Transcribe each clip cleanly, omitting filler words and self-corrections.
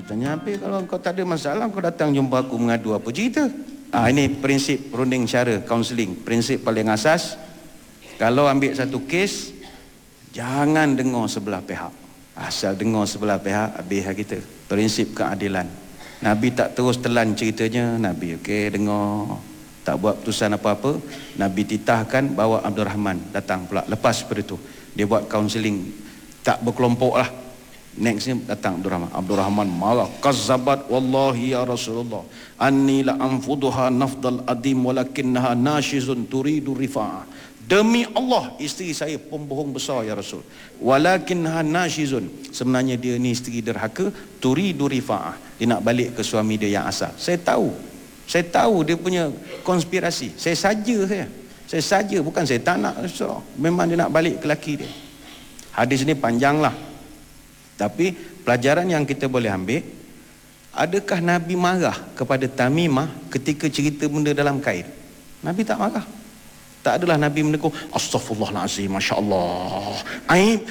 Nabi tanya, "Habis kalau kau tak ada masalah, kau datang jumpa aku mengadu apa cerita?" Ini prinsip runding cara kaunseling. Prinsip paling asas, kalau ambil satu kes, jangan dengar sebelah pihak. Asal dengar sebelah pihak, habis kita. Prinsip keadilan. Nabi tak terus telan ceritanya. Nabi okey dengar, tak buat putusan apa-apa. Nabi titahkan bawa Abdul Rahman datang pula. Lepas pada itu dia buat kaunseling, tak berkelompok lah. Next ni datang Abdul Rahman marah, "Kazzabat wallahi ya Rasulullah, anni la anfuduha nafdal adim walakinnaha nashizun turidu rifa'ah." Demi Allah, isteri saya pembohong besar ya Rasul. Walakinnaha nashizun, sebenarnya dia ni isteri derhaka, turidu rifa'ah, dia nak balik ke suami dia yang asal. Saya tahu dia punya konspirasi. Saya saja, bukan saya tak nak. Memang dia nak balik ke laki dia. Hadis ni panjang lah, tapi pelajaran yang kita boleh ambil, adakah Nabi marah kepada Tamimah ketika cerita benda dalam kain? Nabi tak marah. Tak adalah Nabi menegur, "Astaghfirullahalazim, masya-Allah. Aib.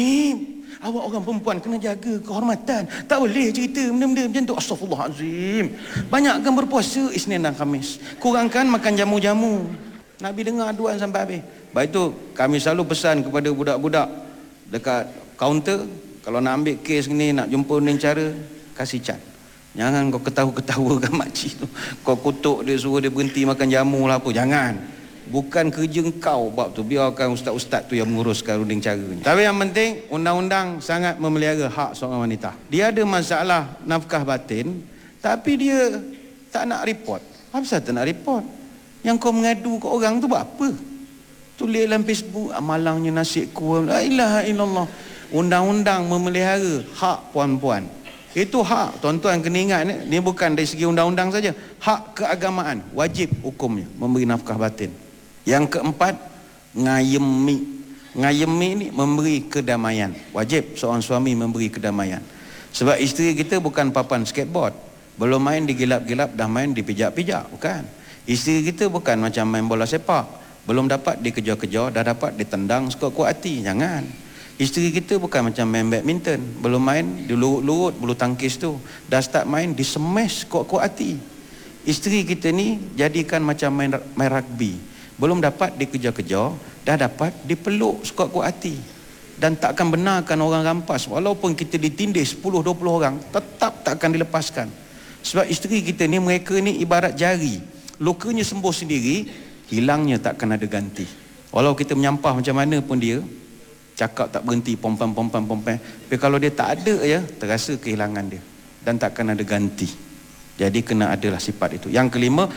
Awak orang perempuan kena jaga kehormatan. Tak boleh cerita benda-benda macam tu. Astaghfirullahalazim. Banyakkan berpuasa Isnin dan Khamis. Kurangkan makan jamu-jamu." Nabi dengar aduan sampai habis. Baik tu kami selalu pesan kepada budak-budak dekat kaunter, kalau nak ambil kes ni, nak jumpa dengan cara, kasih cat. Jangan kau ketawa-ketawakan makcik tu. Kau kutuk dia, suruh dia berhenti makan jamu lah apa. Jangan. Bukan kerja kau bab tu. Biarkan ustaz-ustaz tu yang menguruskan runding cara ni. Tapi yang penting, undang-undang sangat memelihara hak seorang wanita. Dia ada masalah nafkah batin, tapi dia tak nak report. Apa tak nak report? Yang kau mengadu ke orang tu buat apa? Tulis dalam Facebook, "Malangnya nasibku." La ilaha illallah. Undang-undang memelihara hak puan-puan. Itu hak, tuan-tuan kena ingat ni bukan dari segi undang-undang saja. Hak keagamaan, wajib hukumnya memberi nafkah batin. Yang keempat, ngayemi. Ngayemi ni memberi kedamaian. Wajib seorang suami memberi kedamaian. Sebab isteri kita bukan papan skateboard. Belum main digilap-gilap dah main dipijak-pijak, bukan. Isteri kita bukan macam main bola sepak. Belum dapat dikejar-kejar dah dapat ditendang sekuat-kuat hati. Jangan. Isteri kita bukan macam main badminton. Belum main dilurut-lurut bulu tangkis tu, dah start main disemes sekuat-kuat hati. Isteri kita ni jadikan macam main rugby. Belum dapat dikejar-kejar dah dapat dipeluk sekuat-kuat hati. Dan takkan benarkan orang rampas. Walaupun kita ditindih 10-20 orang, tetap takkan dilepaskan. Sebab isteri kita ni, mereka ni ibarat jari. Lukanya sembuh sendiri, hilangnya takkan ada ganti. Walau kita menyampah macam mana pun dia, cakap tak berhenti, pompam. Tapi kalau dia tak ada ya, terasa kehilangan dia. Dan takkan ada ganti. Jadi kena adalah sifat itu. Yang kelima,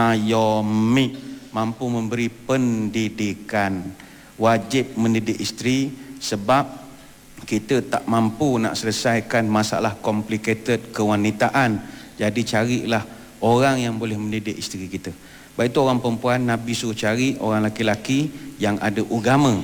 ngayomi. Mampu memberi pendidikan. Wajib mendidik isteri, sebab kita tak mampu nak selesaikan masalah complicated kewanitaan. Jadi carilah orang yang boleh mendidik isteri kita. Baik itu orang perempuan, Nabi suruh cari orang laki-laki yang ada agama.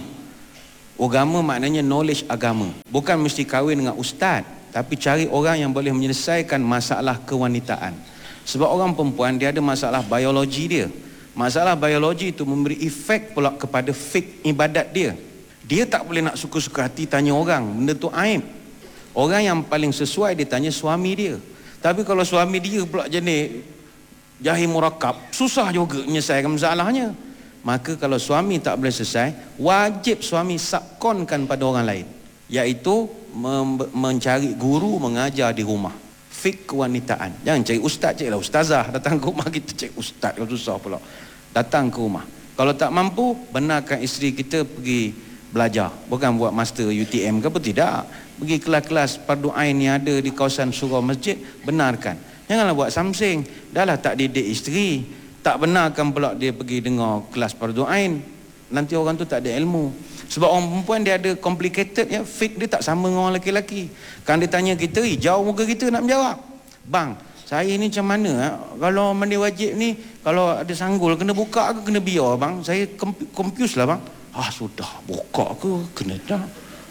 Agama maknanya knowledge agama. Bukan mesti kahwin dengan ustaz, tapi cari orang yang boleh menyelesaikan masalah kewanitaan. Sebab orang perempuan dia ada masalah biologi dia. Masalah biologi itu memberi efek pula kepada fik ibadat dia. Dia tak boleh nak suka-suka hati tanya orang, benda tu aib. Orang yang paling sesuai dia tanya suami dia. Tapi kalau suami dia pula jenis jahil murakab, susah juga menyelesaikan masalahnya. Maka kalau suami tak boleh selesai, wajib suami subkonkan pada orang lain, iaitu mencari guru mengajar di rumah. Fik kewanitaan. Jangan cari ustaz, carilah ustazah. Datang ke rumah kita cari ustaz, kalau susah pula. Datang ke rumah. Kalau tak mampu, benarkan isteri kita pergi belajar. Bukan buat master UTM ke apa, tidak. Pergi kelas-kelas fardu ain yang ada di kawasan surau masjid, benarkan. Janganlah buat samsing. Dahlah tak didik isteri, tak benarkan pula dia pergi dengar kelas fardu ain. Nanti orang tu tak ada ilmu. Sebab orang perempuan dia ada complicated ya, fik dia tak sama dengan orang lelaki. Kan dia tanya kita, jauh muka kita nak menjawab. "Bang, saya ni macam mana? Kalau mandi wajib ni, kalau ada sanggul kena buka ke kena biar bang? Saya confused lah bang." Sudah, buka ke kena tak?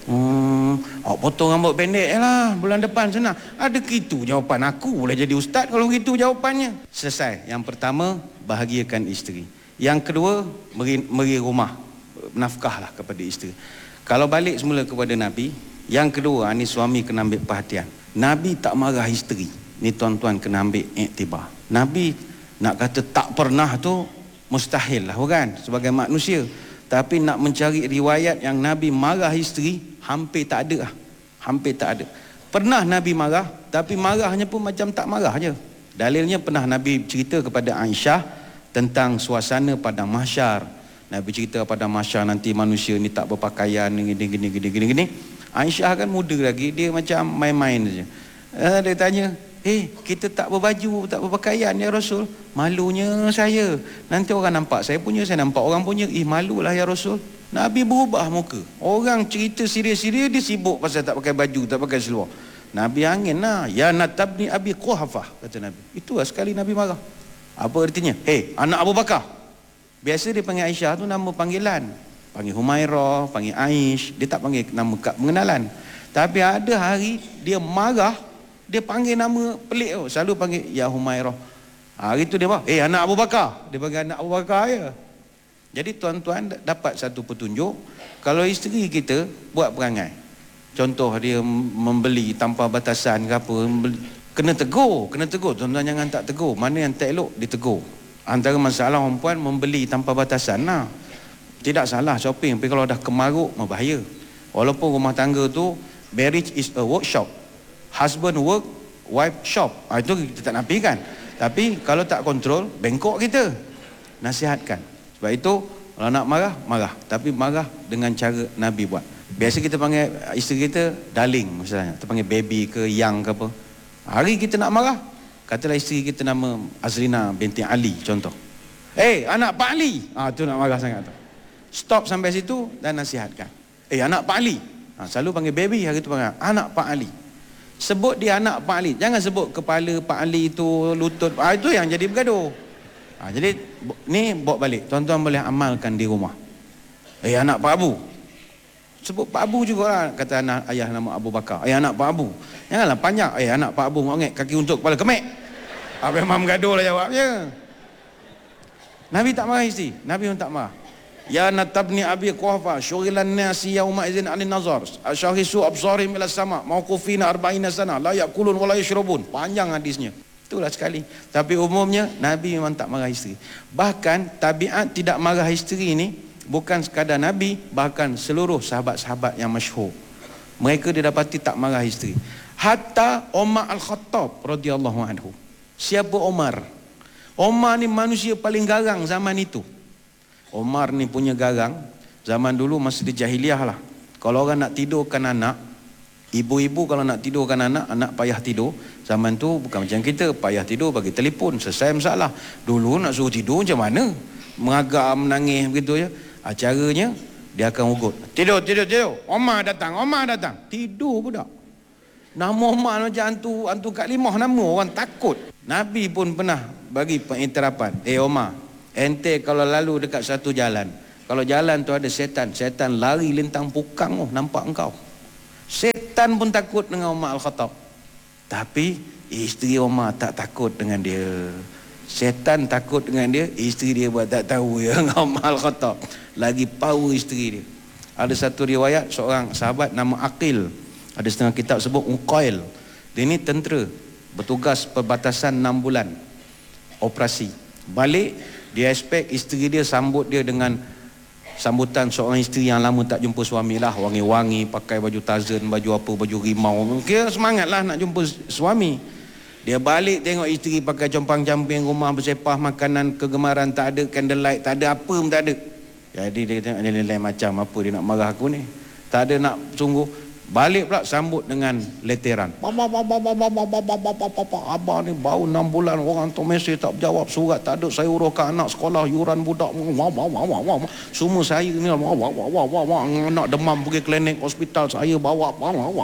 Potong rambut pendek lah, bulan depan senang. Ada gitu jawapan aku, boleh jadi ustaz kalau gitu jawapannya. Selesai. Yang pertama, bahagiakan isteri. Yang kedua, beri rumah, nafkahlah kepada isteri. Kalau balik semula kepada Nabi, Yang kedua, ni suami kena ambil perhatian. Nabi tak marah isteri. Ni tuan-tuan kena ambil iktibar. Nabi nak kata tak pernah tu mustahil lah kan, sebagai manusia. Tapi nak mencari riwayat yang Nabi marah isteri, hampir tak ada lah. Hampir tak ada. Pernah Nabi marah, tapi marahnya pun macam tak marah je. Dalilnya pernah Nabi cerita kepada Aisyah tentang suasana padang mahsyar. Nabi cerita pada mahsyar nanti manusia ni tak berpakaian gini. Aisyah kan muda lagi, dia macam main-main saja. Dia tanya, kita tak berbaju, tak berpakaian ya Rasul. Malunya saya. Nanti orang nampak saya punya, saya nampak orang punya. Malulah ya Rasul. Nabi berubah muka. Orang cerita serius-serius, dia sibuk pasal tak pakai baju, tak pakai seluar. Nabi angin lah. Ya natabni Abi Quhafah, kata Nabi. Itulah sekali Nabi marah. Apa artinya? Anak Abu Bakar. Biasa dia panggil Aisyah tu nama panggilan. Panggil Humairah, panggil Aish. Dia tak panggil nama kad pengenalan. Tapi ada hari dia marah, dia panggil nama pelik tu. Selalu panggil Ya Humairah. Hari tu dia marah, anak Abu Bakar. Dia panggil anak Abu Bakar je. Jadi tuan-tuan dapat satu petunjuk. Kalau isteri kita buat perangai, contoh dia membeli tanpa batasan ke apa, kena tegur. Tuan-tuan jangan tak tegur. Mana yang tak elok ditegur. Antara masalah perempuan membeli tanpa batasan lah. Tidak salah shopping, tapi kalau dah kemaruk berbahaya. Walaupun rumah tangga tu, marriage is a workshop. Husband work, wife shop. Itu kita tak nafikan. Tapi kalau tak kontrol, bengkok kita. Nasihatkan. Sebab itu kalau nak marah, marah. Tapi marah dengan cara Nabi buat. Biasa kita panggil isteri kita darling misalnya. Kita panggil baby ke yang ke apa. Hari kita nak marah, katalah isteri kita nama Azrina binti Ali contoh. Anak Pak Ali. Tu nak marah sangat tu. Stop sampai situ dan nasihatkan. Anak Pak Ali. Selalu panggil baby, hari tu panggil anak Pak Ali. Sebut dia anak Pak Ali. Jangan sebut kepala Pak Ali tu, lutut. Itu yang jadi bergaduh. Jadi ni bawa balik. Tuan-tuan boleh amalkan di rumah. Anak Pak Abu. Sebut Pak Abu jugalah. Kata anak ayah nama Abu Bakar. Anak Pak Abu. Janganlah panjang. Anak Pak Abu mengongek kaki untuk kepala kemek. Memang bergaduh lah jawabnya. Nabi tak marah isteri. Nabi pun tak marah. Ya natabni Abi Quhafah syughilan nasi yauma idzin 'anil nazar ashahisu absarihim ila sama mauqufina 40 sana la yakulun wa la yashrabun. Panjang hadisnya. Itulah sekali. Tapi umumnya Nabi memang tak marah isteri. Bahkan tabiat tidak marah isteri ini bukan sekadar Nabi, bahkan seluruh sahabat-sahabat yang masyhur. Mereka didapati tak marah isteri. Hatta Umar Al-Khattab radhiyallahu anhu. Siapa Umar? Umar ni manusia paling garang zaman itu. Umar ni punya garang zaman dulu masih di jahiliah lah. Kalau orang nak tidurkan anak, ibu-ibu kalau nak tidurkan anak, anak payah tidur. Zaman tu bukan macam kita, payah tidur bagi telefon, selesai masalah. Dulu nak suruh tidur macam mana? Mengagak, menangis begitu je. Caranya dia akan ugut. Tidur. Omar datang. Tidur budak. Nama Omar macam hantu kat limah nama, orang takut. Nabi pun pernah bagi pengiktirafan. Omar, ente kalau lalu dekat satu jalan, kalau jalan tu ada setan lari lintang pukang, nampak engkau. Setan pun takut dengan Umar Al-Khattab. Tapi isteri Umar tak takut dengan dia. Setan takut dengan dia, isteri dia buat tak tahu ya dengan Umar Al-Khattab. Lagi power isteri dia. Ada satu riwayat seorang sahabat nama Aqil. Ada setengah kitab sebut Uqail. Dia ni tentera, bertugas perbatasan 6 bulan. Operasi. Balik, dia expect isteri dia sambut dia dengan sambutan seorang isteri yang lama tak jumpa suami lah. Wangi-wangi, pakai baju Tarzan, baju apa, baju rimau. Kira semangat lah nak jumpa suami. Dia balik tengok isteri pakai compang-camping, rumah bersepah, makanan kegemaran tak ada, candlelight tak ada, apa pun tak ada. Jadi dia tengok nilai macam apa dia nak marah aku ni. Tak ada nak sungguh. Balik pula sambut dengan leteran. Abang ni baru 6 bulan orang tu mesej tak berjawab, surat tak ada, saya uruskan anak sekolah, yuran budak, semua saya ni anak demam pergi klinik hospital saya bawa.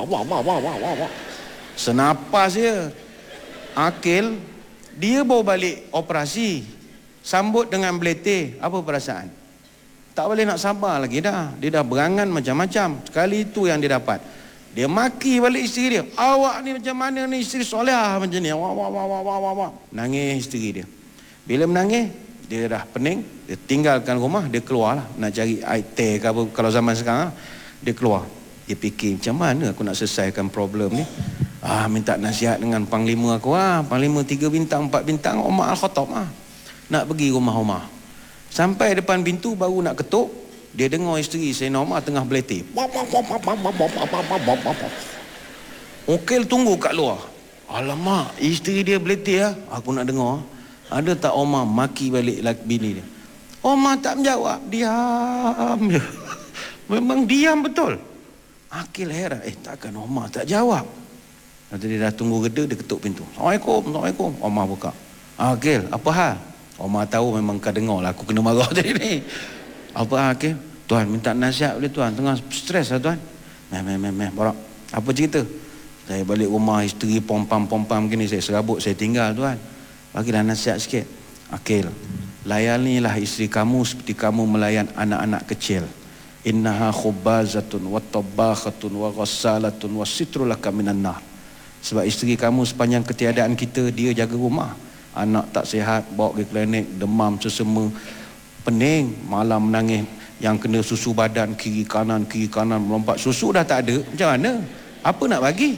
Senapas dia. Akil dia bawa balik operasi, sambut dengan belete. Apa perasaan? Tak boleh nak sabar lagi dah. Dia dah berangan macam-macam. Sekali itu yang dia dapat. Dia maki balik isteri dia. Awak ni macam mana ni, isteri solehah macam ni. Wah. Nangis isteri dia. Bila menangis, dia dah pening. Dia tinggalkan rumah, dia keluar lah. Nak cari air teh ke apa. Kalau zaman sekarang, dia keluar. Dia fikir macam mana aku nak selesaikan problem ni. Minta nasihat dengan panglima aku. Panglima 3 bintang 4 bintang Umar Al-Khattab. Nak pergi rumah Umar. Sampai depan pintu baru nak ketuk, dia dengar isteri Sayyidina Umar tengah berletih. Okil tunggu kat luar. Alamak, isteri dia berletih. Aku nak dengar. Ada tak Umar maki balik bini dia? Umar tak menjawab, diam je. Memang diam betul. Akil heran, takkan Umar tak jawab. Nanti dia dah tunggu reda, dia ketuk pintu. Assalamualaikum. Umar buka. Akil, apa hal? Umar tahu memang kau dengar lah aku kena marah tadi ni. Apa hal Akil? Tuan minta nasihat boleh tuan, tengah stres lah tuan. Barak. Apa cerita? Saya balik rumah, isteri pom-pam gini, saya serabut, saya tinggal tuan. Bagilah nasihat sikit. Akil, layanilah isteri kamu seperti kamu melayan anak-anak kecil. Innaha khubazatun wa tabakhatun wa ghassalatun wa sitrulaka minan nar. Sebab isteri kamu sepanjang ketiadaan kita, dia jaga rumah. Anak tak sihat, bawa ke klinik, demam sesama, pening, malam menangis, yang kena susu badan kiri kanan melompat, susu dah tak ada, macam mana? Apa nak bagi?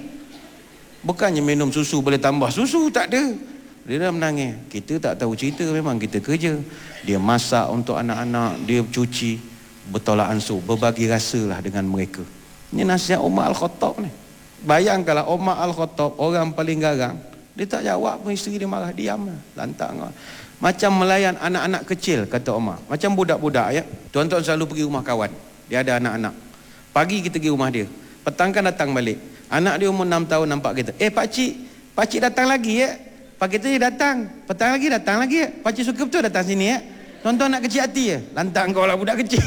Bukannya minum susu boleh tambah susu, tak ada. Dia dah menangis. Kita tak tahu cerita, memang kita kerja. Dia masak untuk anak-anak, dia cuci, bertolak ansur, berbagi rasa lah dengan mereka. Ini nasihat Umar Al-Khattab ni. Bayangkanlah Umar Al-Khattab, orang paling garang, dia tak jawab pun, isteri dia marah, diam lah, lantang lah. Macam melayan anak-anak kecil, kata Umar. Macam budak-budak ya. Tuan-tuan selalu pergi rumah kawan, dia ada anak-anak. Pagi kita pergi rumah dia, petang kan datang balik. Anak dia umur 6 tahun nampak kita, pakcik datang lagi ya. Pak kita dia datang, petang lagi datang lagi ya. Pakcik suka betul datang sini ya. Tuan-tuan nak kecil hati ya. Lantang kau lah budak kecil.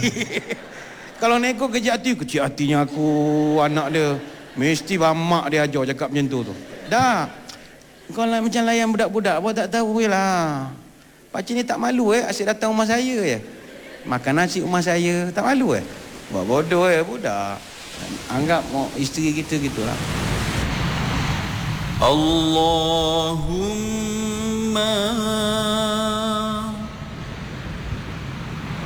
Kalau neko kecil hatinya aku, anak dia mesti mak dia ajar cakap macam tu. Dah. Kau lah macam layan budak-budak, apa tak tahu lah. Pakcik ni tak malu asyik datang rumah saya ya. Makan nasi rumah saya, tak malu Buat bodoh budak. Anggap isteri kita gitulah. Allahumma